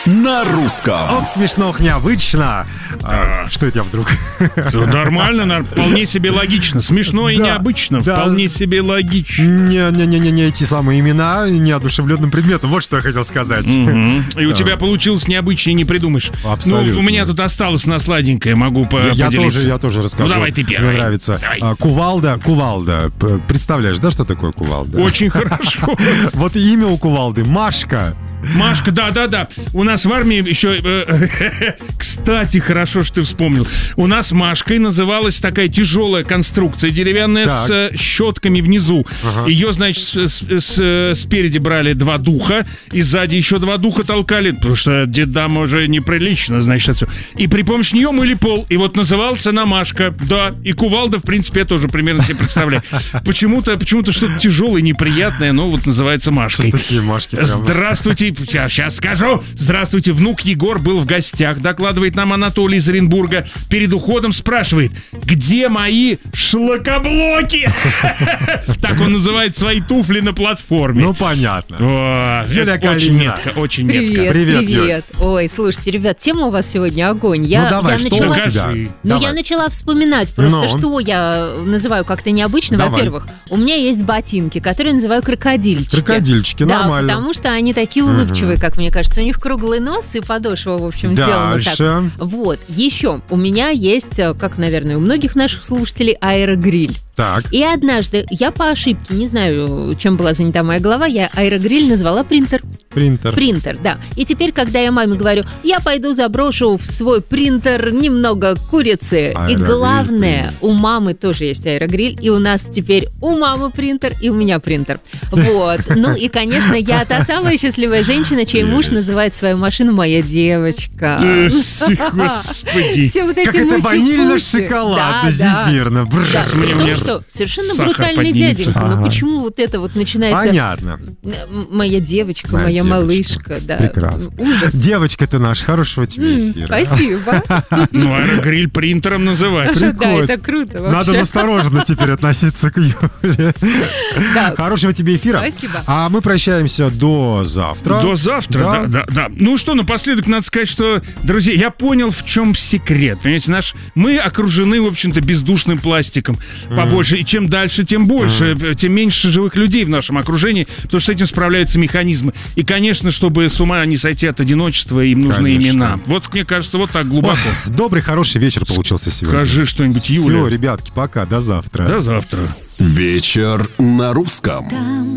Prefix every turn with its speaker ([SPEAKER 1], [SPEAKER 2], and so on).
[SPEAKER 1] на русском.
[SPEAKER 2] Ох, смешно, необычно. Что это я вдруг?
[SPEAKER 3] Нормально, вполне себе логично. Смешно и необычно, вполне себе логично.
[SPEAKER 2] Не эти самые имена неодушевленным предметом. Вот что я хотел сказать.
[SPEAKER 3] И у тебя получилось необычнее, не придумаешь.
[SPEAKER 2] Абсолютно.
[SPEAKER 3] Ну, у меня тут осталось на сладенькое, могу поделиться.
[SPEAKER 2] Я тоже расскажу.
[SPEAKER 3] Ну, давай ты первый.
[SPEAKER 2] Мне нравится. Кувалда. Представляешь, да, что такое кувалда?
[SPEAKER 3] Очень хорошо.
[SPEAKER 2] Вот имя у кувалды Машка.
[SPEAKER 3] Машка, да. У нас в армии еще... Кстати, хорошо, что ты вспомнил. У нас Машкой называлась такая тяжелая конструкция, деревянная, с щетками внизу. Ее, значит, спереди брали 2 духа, и сзади еще 2 духа толкали, потому что дедам уже неприлично, значит, это все. И при помощи нее мыли пол. И вот называлась она Машка. Да, и кувалда, в принципе, я тоже примерно себе представляю. Почему-то что-то тяжелое, неприятное, но вот называется Машкой.
[SPEAKER 2] Что такие Машки?
[SPEAKER 3] Здравствуйте. Сейчас скажу. Здравствуйте, внук Егор был в гостях, докладывает нам Анатолий из Оренбурга. Перед уходом спрашивает: где мои шлакоблоки? Так он называет свои туфли на платформе.
[SPEAKER 2] Ну, понятно.
[SPEAKER 3] Юлия Калинина. Очень метко.
[SPEAKER 4] Привет. Ой, слушайте, ребят, тема у вас сегодня огонь.
[SPEAKER 2] Ну, давай, что у тебя?
[SPEAKER 4] Ну, я начала вспоминать просто, что я называю как-то необычно. Во-первых, у меня есть ботинки, которые называю крокодильчики.
[SPEAKER 2] Крокодильчики, нормально.
[SPEAKER 4] Да, потому что они такие улыбчивые, как мне кажется. У них круглый нос и подошва, в общем, сделана так. Вот. Еще у меня есть, как, наверное, у многих наших слушателей, аэрогриль.
[SPEAKER 2] Так.
[SPEAKER 4] И однажды я по ошибке, не знаю, чем была занята моя голова, я аэрогриль назвала принтер. Принтер, да. И теперь, когда я маме говорю, я пойду заброшу в свой принтер немного курицы. И главное, у мамы тоже есть аэрогриль, и у нас теперь у мамы принтер, и у меня принтер. Вот. Ну и, конечно, я та самая счастливая женщина, чей муж называет свою машину «моя девочка».
[SPEAKER 3] Господи.
[SPEAKER 4] Все вот эти
[SPEAKER 2] как это ванильно-шоколадно, зефирно.
[SPEAKER 4] Потому что совершенно брутальный дяденька. Но почему вот это вот начинается...
[SPEAKER 2] Понятно.
[SPEAKER 4] Моя девочка, моя малышка. Да.
[SPEAKER 2] Прекрасно.
[SPEAKER 4] Ужас.
[SPEAKER 2] Девочка ты наш, хорошего тебе эфира.
[SPEAKER 4] Спасибо.
[SPEAKER 3] Ну, аэрогриль принтером называть.
[SPEAKER 4] Да, это круто вообще.
[SPEAKER 2] Надо настороженно теперь относиться к Юле. Хорошего тебе эфира.
[SPEAKER 4] Спасибо.
[SPEAKER 2] А мы прощаемся до завтра.
[SPEAKER 3] До завтра, да. Ну что, напоследок надо сказать, что, друзья, я понял, в чем секрет. Понимаете, мы окружены, в общем-то, бездушным пластиком побольше. И чем дальше, тем больше, тем меньше живых людей в нашем окружении, потому что с этим справляются механизмы. И, конечно, чтобы с ума не сойти от одиночества, им нужны имена. Вот, мне кажется, вот так глубоко.
[SPEAKER 2] Добрый, хороший вечер получился сегодня.
[SPEAKER 3] Скажи что-нибудь, Юля.
[SPEAKER 2] Все, ребятки, пока, до завтра.
[SPEAKER 3] До завтра.
[SPEAKER 1] Вечер на русском.